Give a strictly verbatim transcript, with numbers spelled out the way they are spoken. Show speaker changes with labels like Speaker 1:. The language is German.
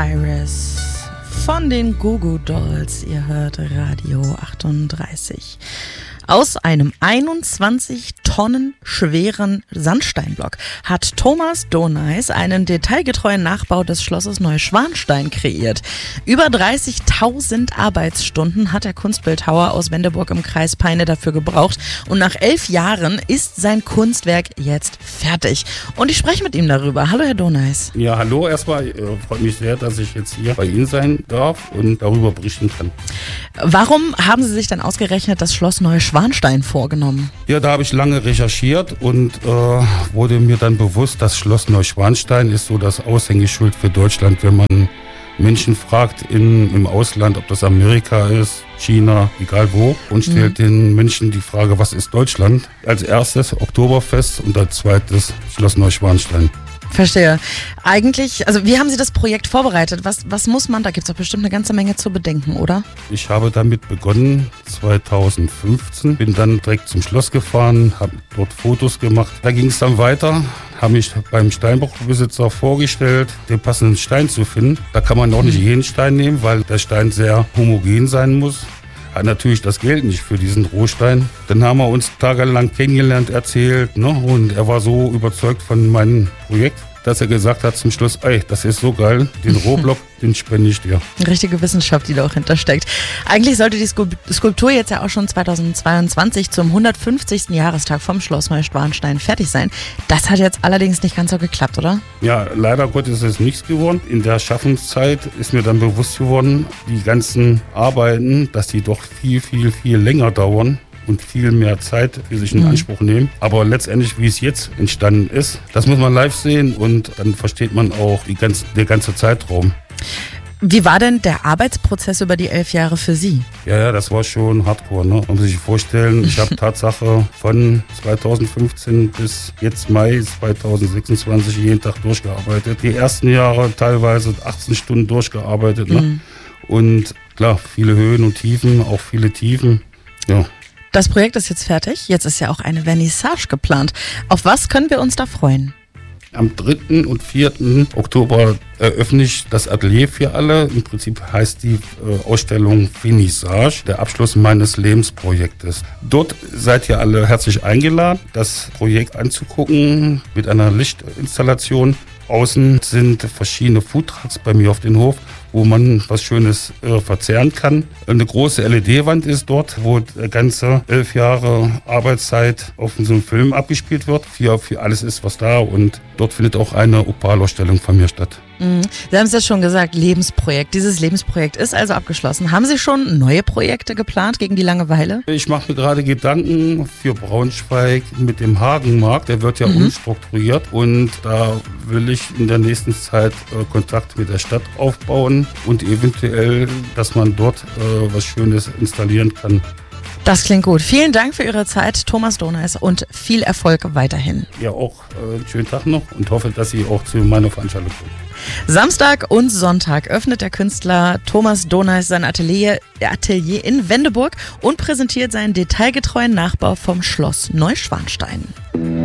Speaker 1: Iris von den Goo Goo Dolls. Ihr hört Radio achtunddreißig. Aus einem einundzwanzig Tonnen schweren Sandsteinblock hat Thomas Doneis einen detailgetreuen Nachbau des Schlosses Neuschwanstein kreiert. Über dreißigtausend Arbeitsstunden hat der Kunstbildhauer aus Wendeburg im Kreis Peine dafür gebraucht und nach elf Jahren ist sein Kunstwerk jetzt fertig. Und ich spreche mit ihm darüber. Hallo, Herr Doneis.
Speaker 2: Ja, hallo. Erstmal äh, freut mich sehr, dass ich jetzt hier bei Ihnen sein darf und darüber berichten kann.
Speaker 1: Warum haben Sie sich dann ausgerechnet das Schloss Neuschwanstein vorgenommen?
Speaker 2: Ja, da habe ich lange recherchiert und äh, wurde mir dann bewusst, das Schloss Neuschwanstein ist so das Aushängeschild für Deutschland, wenn man Menschen fragt in, im Ausland, ob das Amerika ist, China, egal wo, und stellt mhm. den Menschen die Frage, was ist Deutschland? Als erstes Oktoberfest und als zweites Schloss Neuschwanstein.
Speaker 1: Verstehe. Eigentlich, also wie haben Sie das Projekt vorbereitet? Was, was muss man, da gibt es doch bestimmt eine ganze Menge zu bedenken, oder?
Speaker 2: Ich habe damit begonnen zweitausendfünfzehn, bin dann direkt zum Schloss gefahren, habe dort Fotos gemacht. Da ging es dann weiter, habe mich beim Steinbruchbesitzer vorgestellt, den passenden Stein zu finden. Da kann man auch nicht jeden Stein nehmen, weil der Stein sehr homogen sein muss. Hat natürlich das Geld nicht für diesen Rohstein. Dann haben wir uns tagelang kennengelernt, erzählt, ne? Und er war so überzeugt von meinem Projekt, dass er gesagt hat zum Schluss, ey, das ist so geil, den Rohblock, den spende ich dir.
Speaker 1: Eine richtige Wissenschaft, die da auch hintersteckt. Eigentlich sollte die Skulptur jetzt ja auch schon zweitausendzweiundzwanzig zum hundertfünfzigsten Jahrestag vom Schloss Neuschwanstein fertig sein. Das hat jetzt allerdings nicht ganz so geklappt, oder?
Speaker 2: Ja, leider Gottes ist es nichts geworden. In der Schaffenszeit ist mir dann bewusst geworden, die ganzen Arbeiten, dass die doch viel, viel, viel länger dauern und viel mehr Zeit für sich in mhm. Anspruch nehmen. Aber letztendlich, wie es jetzt entstanden ist, das muss man live sehen und dann versteht man auch die ganze, der ganze Zeitraum.
Speaker 1: Wie war denn der Arbeitsprozess über die elf Jahre für Sie?
Speaker 2: Ja, ja, das war schon hardcore, ne? Man muss sich vorstellen, ich habe Tatsache von zweitausendfünfzehn bis jetzt Mai zweitausendsechsundzwanzig jeden Tag durchgearbeitet. Die ersten Jahre teilweise achtzehn Stunden durchgearbeitet, ne? Mhm. Und klar, viele Höhen und Tiefen, auch viele Tiefen, ja.
Speaker 1: Das Projekt ist jetzt fertig. Jetzt ist ja auch eine Vernissage geplant. Auf was können wir uns da freuen?
Speaker 2: Am dritten und vierten Oktober eröffne ich das Atelier für alle. Im Prinzip heißt die äh, Ausstellung Vernissage, der Abschluss meines Lebensprojektes. Dort seid ihr alle herzlich eingeladen, das Projekt anzugucken mit einer Lichtinstallation. Außen sind verschiedene Foodtrucks bei mir auf dem Hof, wo man was Schönes äh, verzehren kann. Eine große L E D-Wand ist dort, wo die ganze elf Jahre Arbeitszeit auf so einem Film abgespielt wird. Für, für alles ist was da und dort findet auch eine Opalausstellung von mir statt.
Speaker 1: Mhm. Sie haben es ja schon gesagt, Lebensprojekt. Dieses Lebensprojekt ist also abgeschlossen. Haben Sie schon neue Projekte geplant gegen die Langeweile?
Speaker 2: Ich mache mir gerade Gedanken für Braunschweig mit dem Hagenmarkt. Der wird ja mhm. umstrukturiert und da will ich in der nächsten Zeit äh, Kontakt mit der Stadt aufbauen und eventuell, dass man dort äh, was Schönes installieren kann.
Speaker 1: Das klingt gut. Vielen Dank für Ihre Zeit, Thomas Doneis, und viel Erfolg weiterhin.
Speaker 2: Ja, auch äh, einen schönen Tag noch und hoffe, dass Sie auch zu meiner Veranstaltung kommen.
Speaker 1: Samstag und Sonntag öffnet der Künstler Thomas Doneis sein Atelier, Atelier in Wendeburg und präsentiert seinen detailgetreuen Nachbau vom Schloss Neuschwanstein.